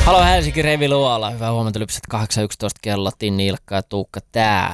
Halo Helsinki, Revi Luola. Hyvää huomenta, Lypsät 8.11 kello. Tinni, Ilkka ja Tuukka täällä.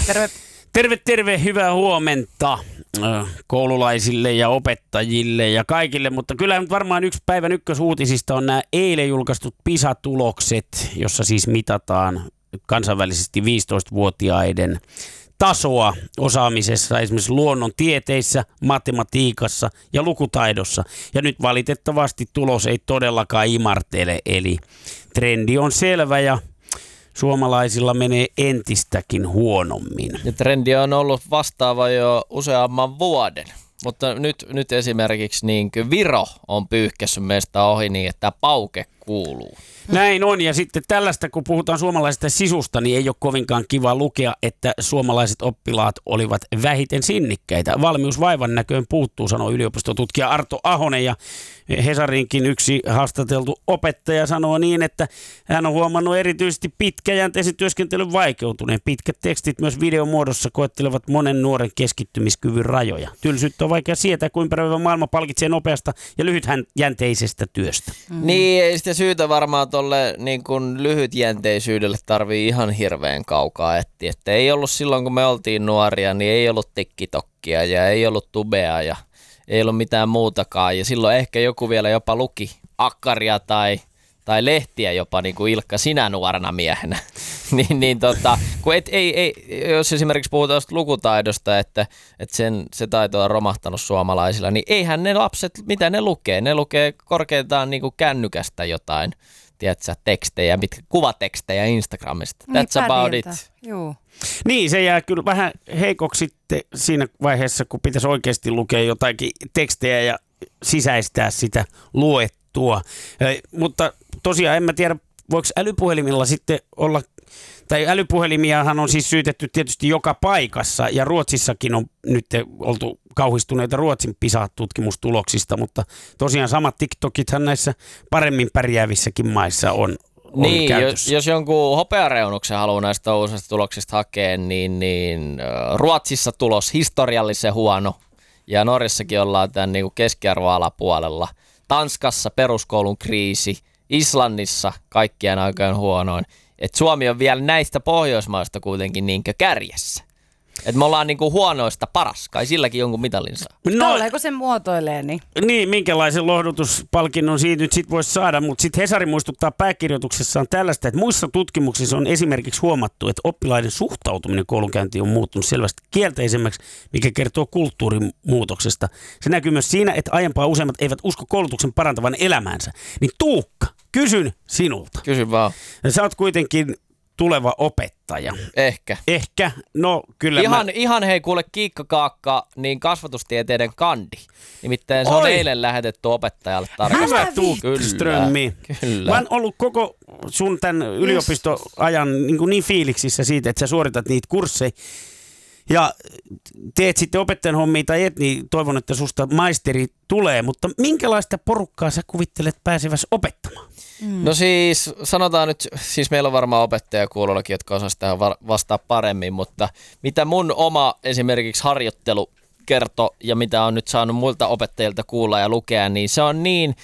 Terve, hyvää huomenta koululaisille ja opettajille ja kaikille, mutta kyllä nyt varmaan yksi päivän ykkösuutisista on nämä eilen julkaistut PISA-tulokset, jossa siis mitataan kansainvälisesti 15-vuotiaiden tasoa osaamisessa, esimerkiksi luonnontieteissä, matematiikassa ja lukutaidossa. Ja nyt valitettavasti tulos ei todellakaan imartele, eli trendi on selvä ja suomalaisilla menee entistäkin huonommin. Ja trendi on ollut vastaava jo useamman vuoden, mutta nyt esimerkiksi niin Viro on pyyhkässyt meistä ohi niin, että pauke kuuluu. Näin on, ja sitten tällaista, kun puhutaan suomalaisesta sisusta, niin ei ole kovinkaan kiva lukea, että suomalaiset oppilaat olivat vähiten sinnikkäitä. Valmius vaivan näköön puuttuu, sanoo yliopistotutkija Arto Ahonen, ja Hesarinkin yksi haastateltu opettaja sanoo niin, että hän on huomannut erityisesti pitkäjänteisen työskentelyn vaikeutuneen. Pitkät tekstit myös videomuodossa koettelevat monen nuoren keskittymiskyvyn rajoja. Tylsyyttä on vaikea sietää, kun ympäröivä maailma palkitsee nopeasta ja lyhytjänteisestä työstä. Niin, ei sitä syytä varmaan tuolle niin kuin lyhytjänteisyydelle tarvii ihan hirveän kaukaa etsiä. Että ei ollut silloin, kun me oltiin nuoria, niin ei ollut TikTokia ja ei ollut tubea ja ei ollut mitään muutakaan. Ja silloin ehkä joku vielä jopa luki akkaria tai lehtiä jopa, niin kuin Ilkka, sinä nuorena miehenä. Kun jos esimerkiksi puhutaan lukutaidosta, että se taito on romahtanut suomalaisilla, niin eihän ne lapset, mitä ne lukee? Ne lukee korkeintaan niin kuin kännykästä jotain, tiedätkö, tekstejä, kuvatekstejä Instagramista. That's about it. Juu. Niin, se jää kyllä vähän heikoksi sitten siinä vaiheessa, kun pitäisi oikeasti lukea jotakin tekstejä ja sisäistää sitä luettua. Mutta tosiaan en mä tiedä, voiko älypuhelimilla sitten olla, tai älypuhelimiahan on siis syytetty tietysti joka paikassa, ja Ruotsissakin on nyt oltu kauhistuneita Ruotsin PISA-tutkimustuloksista, mutta tosiaan samat TikTokithan näissä paremmin pärjäävissäkin maissa on niin, käytössä. jos jonkun hopeareunuksen haluaa näistä uusista tuloksista hakea, niin Ruotsissa tulos historiallisen huono, ja Norjassakin ollaan tämän niin kuin keskiarvoalapuolella. Tanskassa peruskoulun kriisi, Islannissa kaikkien aikojen huonoin. Et Suomi on vielä näistä Pohjoismaista kuitenkin niinkö kärjessä. Et me ollaan niinku huonoista paras, kai silläkin jonkun mitalin saa. Tolleeko se muotoilee, niin? Niin, minkälaisen lohdutuspalkinnon siitä nyt sit voisi saada, mutta sitten Hesari muistuttaa pääkirjoituksessaan tällaista, että muissa tutkimuksissa on esimerkiksi huomattu, että oppilaiden suhtautuminen koulunkäyntiin on muuttunut selvästi kielteisemmäksi, mikä kertoo kulttuurin muutoksesta. Se näkyy myös siinä, että aiempaa useimmat eivät usko koulutuksen parantavan elämäänsä. Niin Tuukka, kysyn sinulta. Kysy vaan. Sä oot kuitenkin tuleva opettaja. Ehkä. No kyllä Ihan hei kuule kiikkakaakka, niin kasvatustieteiden kandi. Nimittäin se on eilen lähetetty opettajalle tarkastus. Hyvä Tuukströmmi. Kyllä. Mä oon ollut koko sun tän yliopistoajan niin fiiliksissä siitä, että sä suoritat niitä kursseja. Ja teet sitten opettajan hommia tai et, niin toivon, että susta maisteri tulee. Mutta minkälaista porukkaa sä kuvittelet pääseväsi opettamaan? No siis sanotaan nyt, siis meillä on varmaan opettajakuulollakin, jotka osaisi tähän vastaa paremmin, mutta mitä mun oma esimerkiksi harjoittelu kertoi ja mitä on nyt saanut muilta opettajilta kuulla ja lukea, niin se on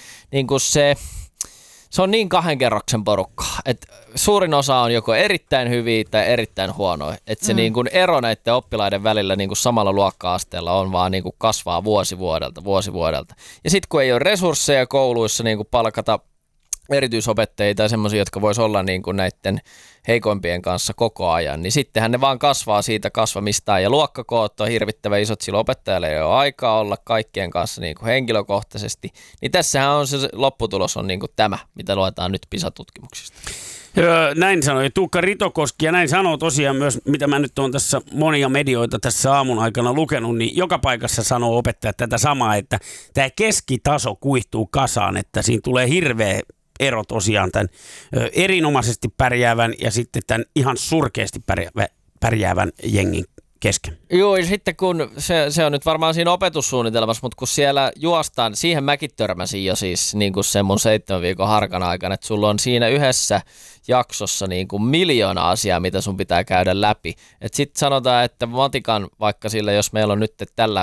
se on niin kahden kerroksen porukkaa, että suurin osa on joko erittäin hyviä tai erittäin huonoja. Että se niin kuin ero näiden oppilaiden välillä niin kuin samalla luokka-asteella on vaan niin kuin kasvaa vuosi vuodelta. Ja sitten kun ei ole resursseja kouluissa niin kuin palkata erityisopettajia tai semmoisia, jotka vois olla niin kuin näiden heikoimpien kanssa koko ajan, niin sittenhän ne vaan kasvaa siitä kasvamistaan ja luokkakoot on hirvittävän isot, sillä opettajalle ei ole aikaa olla kaikkien kanssa niin kuin henkilökohtaisesti, niin tässähän on se lopputulos on niin kuin tämä, mitä luetaan nyt PISA-tutkimuksista. Näin sanoi Tuukka Ritokoski ja näin sanoo tosiaan myös, mitä mä nyt oon tässä monia medioita tässä aamun aikana lukenut, niin joka paikassa sanoo opettajat tätä samaa, että tämä keskitaso kuihtuu kasaan, että siinä tulee hirveä ero tosiaan tämän erinomaisesti pärjäävän ja sitten tämän ihan surkeasti pärjäävän jengin kesken. Joo, ja sitten kun se on nyt varmaan siinä opetussuunnitelmassa, mutta kun siellä juostaan, siihen mäkin törmäsin jo siis niin kuin sen mun 7 viikon harkan aikana, että sulla on siinä yhdessä jaksossa niin kuin 1,000,000 asiaa, mitä sun pitää käydä läpi. Että sitten sanotaan, että matikan vaikka sillä, jos meillä on nyt tällä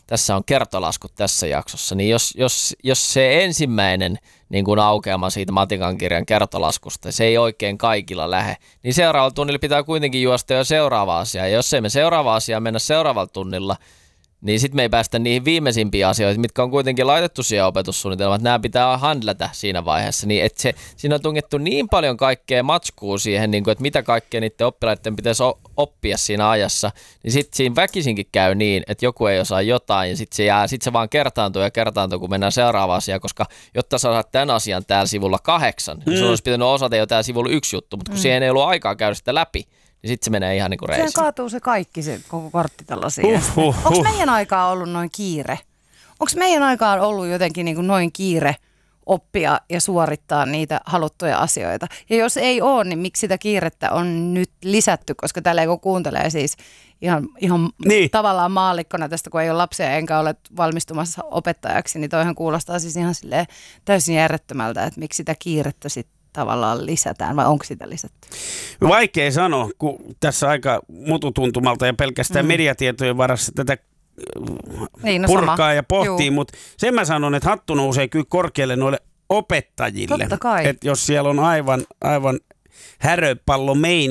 tässä on kertolaskut tässä jaksossa, niin jos se ensimmäinen niin kuin aukeama siitä matikan kirjan kertolaskusta, se ei oikein kaikilla lähe, niin seuraavalla tunnilla pitää kuitenkin juosta jo seuraava asia. Ja jos ei me seuraava asia mennä seuraavalla tunnilla, niin sitten me ei päästä niihin viimeisimpiin asioihin, mitkä on kuitenkin laitettu siihen opetussuunnitelmaan, että nämä pitää handlata siinä vaiheessa. Niin, että siinä on tungettu niin paljon kaikkea matskua siihen, niin kuin, että mitä kaikkea niiden oppilaiden pitäisi oppia siinä ajassa, niin sitten siinä väkisinkin käy niin, että joku ei osaa jotain ja sitten se vaan kertaantuu, kun mennään seuraavaan asiaan, koska jotta sä saat tämän asian täällä sivulla 8, niin sun olisi pitänyt osata jo täällä sivulla 1 juttu, mutta kun siihen ei ollut aikaa käydä sitä läpi, niin sitten se menee ihan niin kuin reisiin. Siihen kaatuu se kaikki, se koko korttitalo siihen. Onko meidän aikaa ollut noin kiire? Onko meidän aikaan ollut jotenkin niin kuin noin kiire oppia ja suorittaa niitä haluttuja asioita? Ja jos ei ole, niin miksi sitä kiirettä on nyt lisätty? Koska täällä kun kuuntelee siis ihan niin. Tavallaan maallikkona tästä, kun ei ole lapsia enkä ole valmistumassa opettajaksi, niin toihan kuulostaa siis ihan silleen täysin järjettömältä, että miksi sitä kiirettä sitten tavallaan lisätään, vai onko sitä lisätty? Vaikea sanoa, kun tässä aika mututuntumalta ja pelkästään mediatietojen varassa tätä purkaa sama. Ja pohtii, mutta sen mä sanon, että hattu nousee kyllä korkealle noille opettajille. Totta kai. Että jos siellä on aivan häröpallomeininki,